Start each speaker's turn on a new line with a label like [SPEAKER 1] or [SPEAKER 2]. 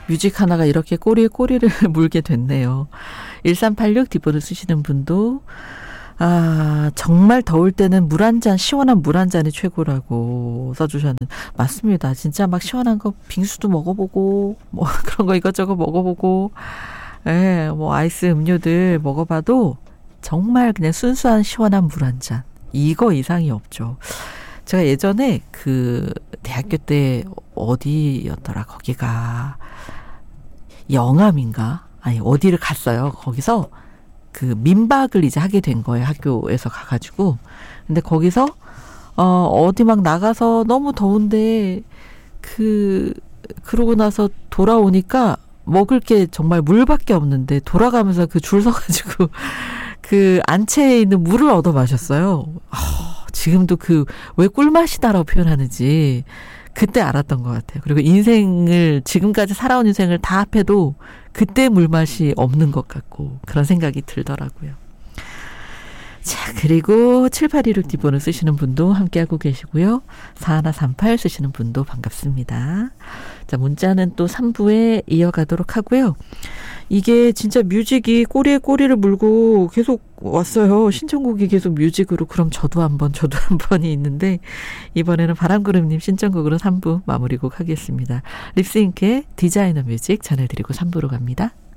[SPEAKER 1] 뮤직 하나가 이렇게 꼬리에 꼬리를 물게 됐네요. 1386 뒷번호 쓰시는 분도 정말 더울 때는 물 한 잔, 시원한 물 한 잔이 최고라고 써주셨는데, 맞습니다. 진짜 막 시원한 거 빙수도 먹어보고, 뭐 그런 거 이것저것 먹어보고, 뭐 아이스 음료들 먹어봐도 정말 그냥 순수한 시원한 물 한 잔. 이거 이상이 없죠. 제가 예전에 그 대학교 때 어디였더라, 거기가 영암인가? 아니, 어디를 갔어요. 거기서 그 민박을 이제 하게 된 거예요. 학교에서 가가지고. 근데 거기서 어디 막 나가서 너무 더운데 그러고 나서 돌아오니까 먹을 게 정말 물밖에 없는데 돌아가면서 그 줄 서가지고 그 안채에 있는 물을 얻어 마셨어요. 지금도 왜 꿀맛이다라고 표현하는지 그때 알았던 것 같아요. 그리고 지금까지 살아온 인생을 다 합해도 그때 물맛이 없는 것 같고 그런 생각이 들더라고요. 자, 그리고 7816 뒷번호 쓰시는 분도 함께하고 계시고요. 4138 쓰시는 분도 반갑습니다. 자, 문자는 또 3부에 이어가도록 하고요. 이게 진짜 뮤직이 꼬리에 꼬리를 물고 계속 왔어요. 신청곡이 계속 뮤직으로. 그럼 저도 한번이 있는데, 이번에는 바람구름님 신청곡으로 3부 마무리곡 하겠습니다. 립싱크의 디자이너 뮤직 전해드리고 3부로 갑니다.